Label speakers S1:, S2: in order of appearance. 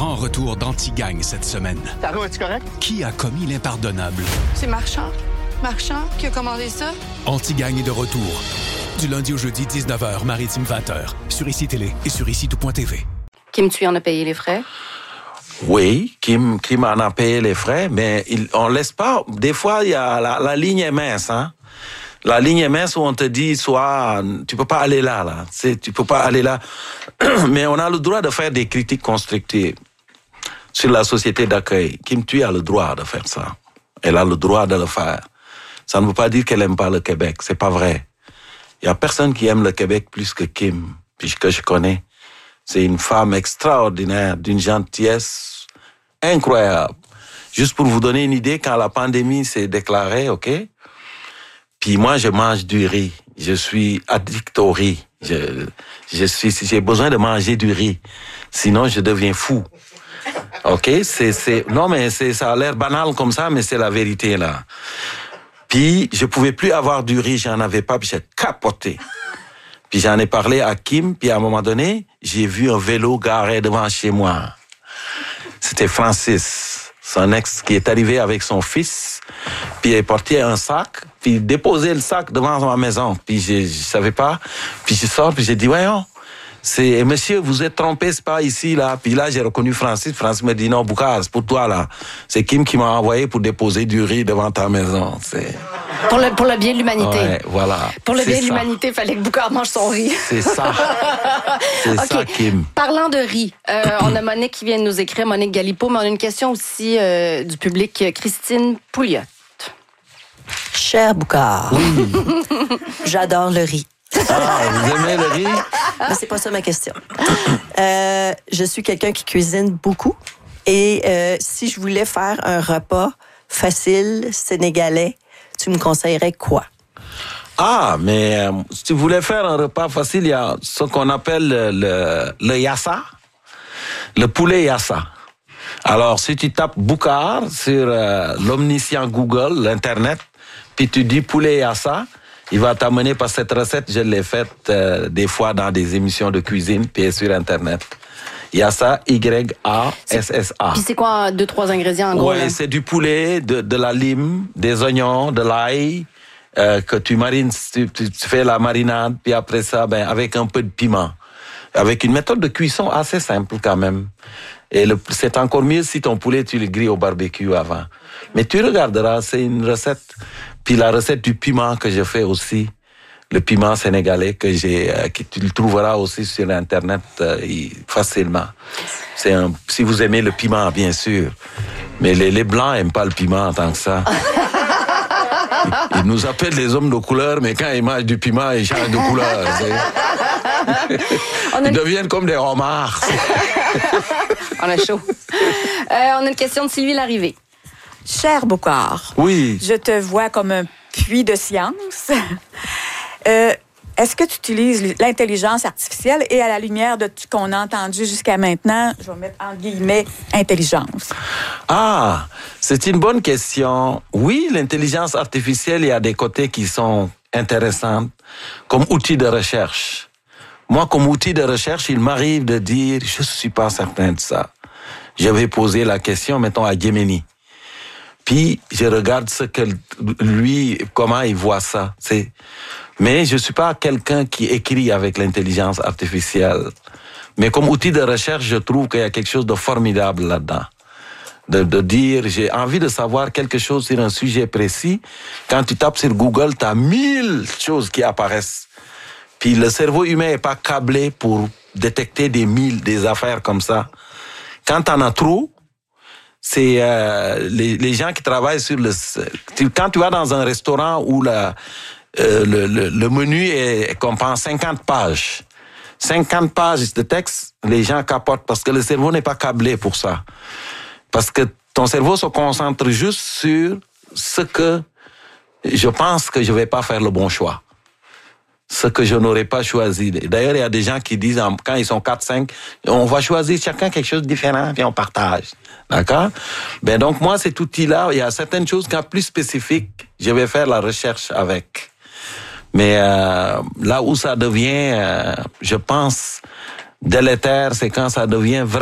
S1: grand retour d'Anti-Gang cette semaine.
S2: Taro, es-tu correct?
S1: Qui a commis l'impardonnable?
S3: C'est Marchand. Marchand qui a commandé ça?
S1: Anti-Gang est de retour. Du lundi au jeudi, 19h, Maritime 20h. Sur ICI Télé et sur ICI-Tout.tv.
S4: Kim Thuy en a payé les frais?
S5: Oui, Kim en a payé les frais, mais on laisse pas... Des fois, il y a la ligne est mince, hein. La ligne est mince où on te dit, tu peux pas aller là. Tu peux pas aller là. Mais on a le droit de faire des critiques constructives sur la société d'accueil. Kim Thuy a le droit de faire ça. Elle a le droit de le faire. Ça ne veut pas dire qu'elle aime pas le Québec. C'est pas vrai. Il y a personne qui aime le Québec plus que Kim, puisque je connais. C'est une femme extraordinaire, d'une gentillesse incroyable. Juste pour vous donner une idée, quand la pandémie s'est déclarée, OK? Puis moi, je mange du riz. Je suis addict au riz. J'ai besoin de manger du riz. Sinon, je deviens fou. OK? Non, mais ça a l'air banal comme ça, mais c'est la vérité, là. Puis, je pouvais plus avoir du riz. J'en avais pas, puis j'ai capoté. Puis j'en ai parlé à Kim, puis à un moment donné, j'ai vu un vélo garé devant chez moi. C'était Francis, son ex, qui est arrivé avec son fils, puis il portait un sac, puis il déposait le sac devant ma maison. Puis je savais pas, puis je sors, puis j'ai dit, voyons, monsieur, vous êtes trompé, c'est pas ici, là. Puis là, j'ai reconnu Francis. Francis me dit, non, Boucard, c'est pour toi, là. C'est Kim qui m'a envoyé pour déposer du riz devant ta maison.
S4: Pour le bien de l'humanité.
S5: Ouais, voilà.
S4: Pour le bien de l'humanité, il fallait que Boucard mange son riz.
S5: C'est ça. C'est ça, Kim.
S4: Parlant de riz, on a Monique qui vient de nous écrire, Monique Galipeau, mais on a une question aussi du public, Christine Pouliot.
S6: Cher Boucard, oui. J'adore le riz.
S5: Ah, vous aimez le riz?
S6: Mais c'est pas ça ma question. Je suis quelqu'un qui cuisine beaucoup et si je voulais faire un repas facile, sénégalais, tu me conseillerais quoi?
S5: Ah, mais si tu voulais faire un repas facile, il y a ce qu'on appelle le yassa, le poulet yassa. Alors, si tu tapes Boucard sur l'omniscient Google, l'Internet, puis tu dis poulet yassa, il va t'amener par cette recette, je l'ai faite des fois dans des émissions de cuisine, puis sur Internet. Yassa, Y-A-S-S-A.
S4: Puis c'est quoi, 2-3 ingrédients en gros?
S5: Oui, c'est du poulet, de la lime, des oignons, de l'ail, que tu marines, tu fais la marinade, puis après ça, avec un peu de piment. Avec une méthode de cuisson assez simple quand même. Et c'est encore mieux si ton poulet, tu le grilles au barbecue avant. Mais tu regarderas, c'est une recette. Puis la recette du piment que je fais aussi, le piment sénégalais que tu le trouveras aussi sur Internet facilement. Si vous aimez le piment, bien sûr. Mais les Blancs aiment pas le piment en tant que ça. Ils nous appellent les hommes de couleur, mais quand ils mangent du piment, ils changent de couleur. Ils deviennent comme des homards.
S4: On a chaud. On a une question de Sylvie Larrivée.
S7: Cher Boucard,
S5: oui.
S7: Je te vois comme un puits de science. Est-ce que tu utilises l'intelligence artificielle et à la lumière de ce qu'on a entendu jusqu'à maintenant, je vais mettre en guillemets intelligence?
S5: Ah, c'est une bonne question. Oui, l'intelligence artificielle, il y a des côtés qui sont intéressants comme outil de recherche. Moi, comme outil de recherche, il m'arrive de dire, je suis pas certain de ça. Je vais poser la question, mettons, à Gemini. Puis, je regarde comment il voit ça. Mais je suis pas quelqu'un qui écrit avec l'intelligence artificielle. Mais comme outil de recherche, je trouve qu'il y a quelque chose de formidable là-dedans. De dire, j'ai envie de savoir quelque chose sur un sujet précis. Quand tu tapes sur Google, tu as 1000 choses qui apparaissent. Puis le cerveau humain est pas câblé pour détecter des affaires comme ça. Quand t'en as trop, c'est les gens qui travaillent sur quand tu vas dans un restaurant où le menu est comprend 50 pages. 50 pages de texte, les gens capotent parce que le cerveau n'est pas câblé pour ça. Parce que ton cerveau se concentre juste sur ce que je pense que je vais pas faire le bon choix. Ce que je n'aurais pas choisi. D'ailleurs, il y a des gens qui disent, quand ils sont 4-5, on va choisir chacun quelque chose de différent, puis on partage. D'accord? Donc, moi, cet outil-là, il y a certaines choses qui sont plus spécifiques, je vais faire la recherche avec. Mais là où ça devient, je pense, délétère, c'est quand ça devient vraiment